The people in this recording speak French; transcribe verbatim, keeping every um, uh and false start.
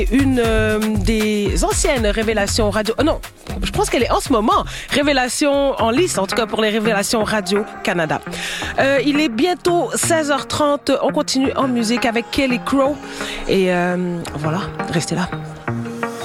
Une euh, des anciennes révélations radio... Oh non, je pense qu'elle est en ce moment révélation en lice, en tout cas pour les révélations Radio-Canada. Euh, il est bientôt seize heures trente. On continue en musique avec Kelly Crow. Et euh, voilà, restez là.